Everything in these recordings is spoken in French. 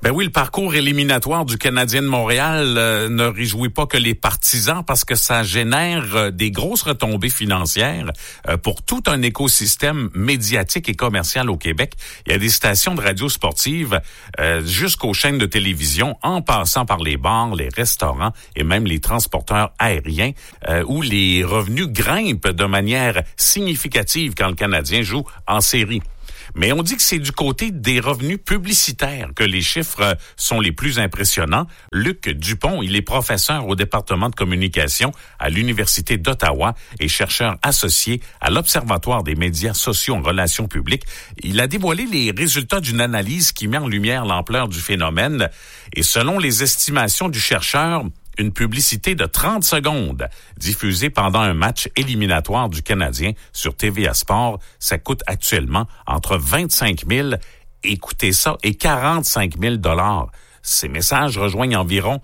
Ben oui, le parcours éliminatoire du Canadien de Montréal ne réjouit pas que les partisans parce que ça génère des grosses retombées financières pour tout un écosystème médiatique et commercial au Québec. Il y a des stations de radio sportives jusqu'aux chaînes de télévision, en passant par les bars, les restaurants et même les transporteurs aériens où les revenus grimpent de manière significative quand le Canadien joue en série. Mais on dit que c'est du côté des revenus publicitaires que les chiffres sont les plus impressionnants. Luc Dupont, il est professeur au département de communication à l'Université d'Ottawa et chercheur associé à l'Observatoire des médias sociaux en relations publiques. Il a dévoilé les résultats d'une analyse qui met en lumière l'ampleur du phénomène. Et selon les estimations du chercheur, une publicité de 30 secondes diffusée pendant un match éliminatoire du Canadien sur TVA Sport, ça coûte actuellement entre 25 000, écoutez ça, et 45 000 $. Ces messages rejoignent environ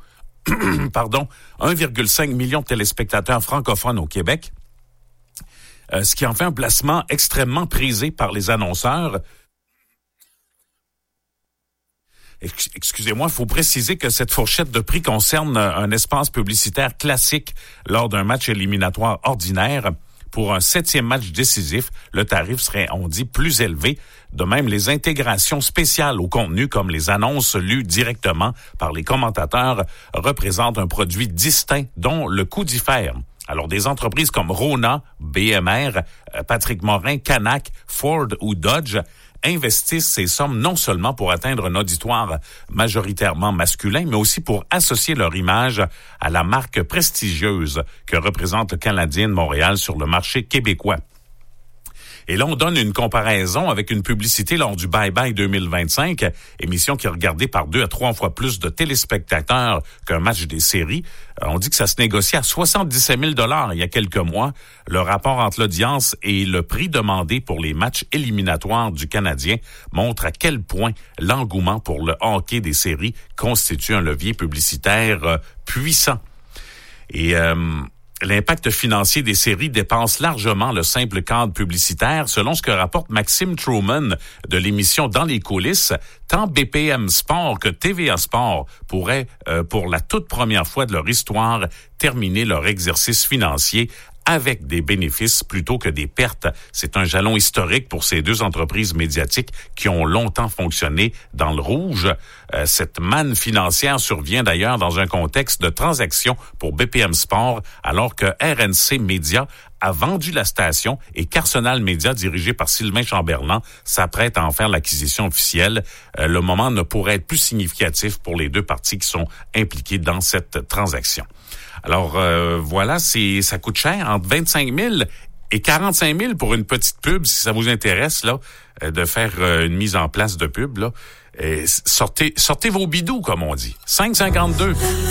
1,5 million de téléspectateurs francophones au Québec, ce qui en fait un placement extrêmement prisé par les annonceurs. Excusez-moi, il faut préciser que cette fourchette de prix concerne un espace publicitaire classique lors d'un match éliminatoire ordinaire. Pour un 7e match décisif, le tarif serait, on dit, plus élevé. De même, les intégrations spéciales au contenu, comme les annonces lues directement par les commentateurs, représentent un produit distinct dont le coût diffère. Alors, des entreprises comme Rona, BMR, Patrick Morin, Canac, Ford ou Dodge investissent ces sommes non seulement pour atteindre un auditoire majoritairement masculin, mais aussi pour associer leur image à la marque prestigieuse que représente le Canadien de Montréal sur le marché québécois. Et là, on donne une comparaison avec une publicité lors du Bye Bye 2025, émission qui est regardée par 2 à 3 fois plus de téléspectateurs qu'un match des séries. On dit que ça se négocie à 77 000 $ il y a quelques mois. Le rapport entre l'audience et le prix demandé pour les matchs éliminatoires du Canadien montre à quel point l'engouement pour le hockey des séries constitue un levier publicitaire puissant. Et l'impact financier des séries dépasse largement le simple cadre publicitaire, selon ce que rapporte Maxime Truman de l'émission Dans les coulisses. Tant BPM Sport que TVA Sport pourraient, pour la toute première fois de leur histoire, terminer leur exercice financier avec des bénéfices plutôt que des pertes. C'est un jalon historique pour ces deux entreprises médiatiques qui ont longtemps fonctionné dans le rouge. Cette manne financière survient d'ailleurs dans un contexte de transaction pour BPM Sport, alors que RNC Média a vendu la station et qu'Arsenal Média, dirigé par Sylvain Chamberlain, s'apprête à en faire l'acquisition officielle. Le moment ne pourrait être plus significatif pour les deux parties qui sont impliquées dans cette transaction. Alors voilà, ça coûte cher, entre 25 000 et 45 000 pour une petite pub, si ça vous intéresse là, de faire une mise en place de pub là. Sortez vos bidous, comme on dit. 5,52.